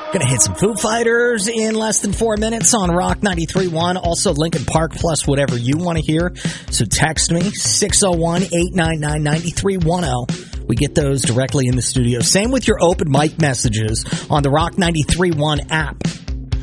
Gonna hit some Foo Fighters in less than 4 minutes on Rock 93.1. Also Linkin Park plus whatever you want to hear. So text me, 601-899-9310. We get those directly in the studio. Same with your open mic messages on the Rock 93.1 app.